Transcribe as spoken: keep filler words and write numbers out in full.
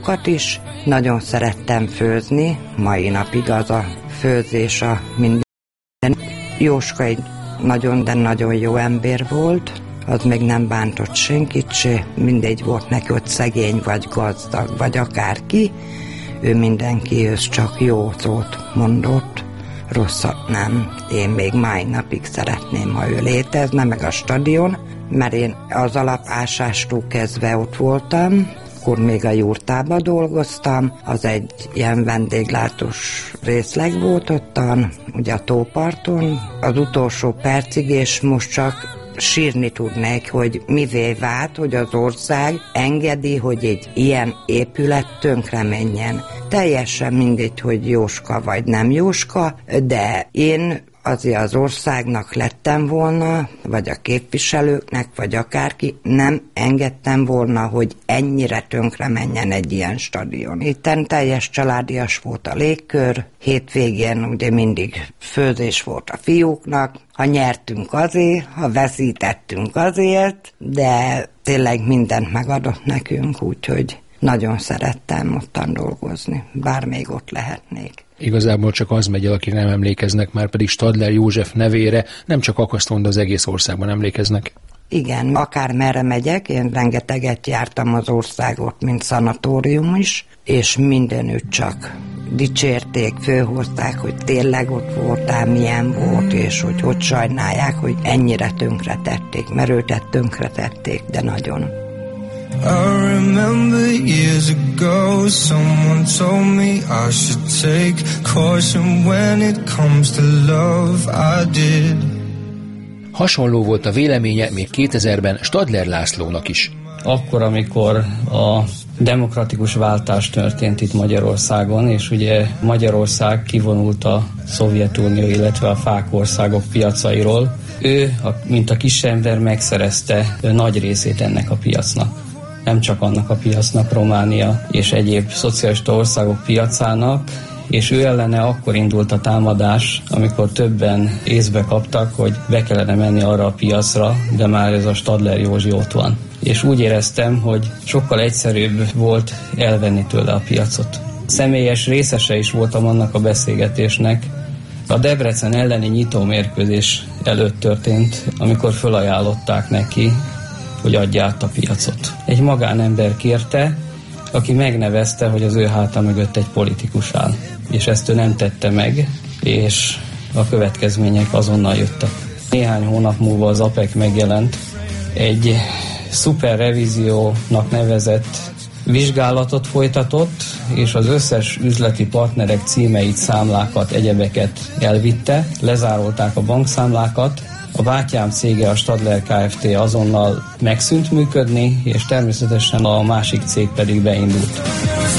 dolgokat is. Nagyon szerettem főzni, mai napig az a főzés a minden. Jóska egy nagyon, de nagyon jó ember volt, az még nem bántott senkit se, mindegy volt neki, hogy szegény vagy gazdag, vagy akárki, ő mindenkihez csak jó szót mondott, rosszat nem. Én még mai napig szeretném, ha ő létezne, meg a stadion, mert én az alapásástól kezdve ott voltam, akkor még a jurtában dolgoztam, az egy ilyen vendéglátós részleg volt ottan, ugye a tóparton, az utolsó percig, és most csak sírni tudnék, hogy mivé vált, hogy az ország engedi, hogy egy ilyen épület tönkre menjen. Teljesen mindegy, hogy Jóska vagy nem Jóska, de én azért az országnak lettem volna, vagy a képviselőknek, vagy akárki, nem engedtem volna, hogy ennyire tönkre menjen egy ilyen stadion. Itten teljes családias volt a légkör, hétvégén ugye mindig főzés volt a fiúknak, ha nyertünk azért, ha veszítettünk azért, de tényleg mindent megadott nekünk, úgyhogy nagyon szerettem ottan dolgozni, bár még ott lehetnék. Igazából csak az megy el, akik nem emlékeznek, már pedig Stadler József nevére nem csak Akaszton, de az egész országban emlékeznek. Igen, akár merre megyek, én rengeteget jártam az országot, mint szanatórium is, és mindenütt csak dicsérték, fölhozták, hogy tényleg ott voltál, milyen volt, és hogy hogy sajnálják, hogy ennyire tönkretették, mert őtet tönkretették, de nagyon. I remember years ago someone told me I should take caution when it comes to love. I did. Hasonló volt a véleménye még kétezerben Stadler Lászlónak is. Akkor, amikor a demokratikus váltás történt itt Magyarországon, és ugye Magyarország kivonult a Szovjetunió, illetve a fák országok piacairól, ő, mint a kisember, megszerezte nagy részét ennek a piacnak. Nem csak annak a piacnak, Románia és egyéb szocialista országok piacának, és ő ellene akkor indult a támadás, amikor többen észbe kaptak, hogy be kellene menni arra a piacra, de már ez a Stadler Józsi ott van. És úgy éreztem, hogy sokkal egyszerűbb volt elvenni tőle a piacot. Személyes részese is voltam annak a beszélgetésnek. A Debrecen elleni nyitómérkőzés előtt történt, amikor felajánlották neki, hogy adja át a piacot. Egy magánember kérte, aki megnevezte, hogy az ő háta mögött egy politikus áll. És ezt ő nem tette meg, és a következmények azonnal jöttek. Néhány hónap múlva az á pé e ká megjelent, egy szuperrevíziónak nevezett vizsgálatot folytatott, és az összes üzleti partnerek címeit, számlákat, egyebeket elvitte, lezárolták a bankszámlákat, a bátyám cége, a Stadler Kft. Azonnal megszűnt működni, és természetesen a másik cég pedig beindult.